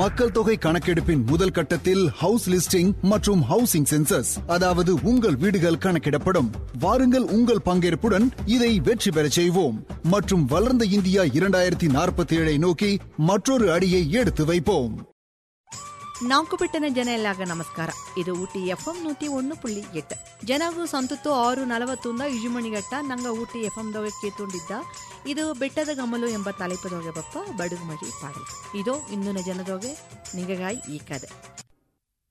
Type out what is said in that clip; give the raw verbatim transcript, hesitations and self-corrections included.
மக்கள் தொகை கணக்கெடுப்பின் முதல் கட்டத்தில் ஹவுஸ் லிஸ்டிங் மற்றும் ஹவுசிங் சென்சஸ், அதாவது உங்கள் வீடுகள் கணக்கிடப்படும். வாருங்கள், உங்கள் பங்கேற்புடன் இதை வெற்றி பெறச் செய்வோம் மற்றும் வளர்ந்த இந்தியா இரண்டாயிரத்தி நாற்பத்தி ஏழை நோக்கி மற்றொரு அடியை எடுத்து வைப்போம். ನಾಲ್ಕು ಬಿಟ್ಟನ ಜನ ಎಲ್ಲಾಗ ನಮಸ್ಕಾರ. ಇದು ಊಟಿ ಎಫ್ ಎಂ ನೂಟಿ ಒಂದು ಪುಳ್ಳಿ ಎಟ್ಟು ಜನಗೂ ಸಂತತ್ತು ಆರು ನಲವತ್ತೊಂದ ಇಜುಮಣಿಗಟ್ಟ ನಂಗ ಊಟಿ ಎಫ್ ಎಂ ದೊಗೆ ಕೇತುಂಡಿದ್ದ. ಇದು ಬೆಟ್ಟದ ಗಮಲು ಎಂಬ ತಲೆಪದೊಗೆ ಬಪ್ಪ ಬಡುಗುಮಡಿ ಪಾಡಲ್. ಇದು ಇಂದಿನ ಜನದೊಗೆ ನಿಗಗಾಯಿ ಈ ಕದೆ.